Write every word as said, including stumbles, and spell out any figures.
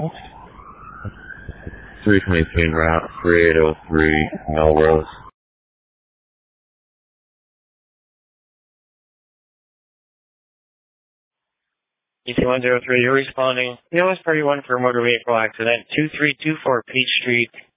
three twenty-three en route, three eight oh three, Melrose. E C one zero three, you're responding. P O S thirty-one for motor vehicle accident, two three two four Peach Street,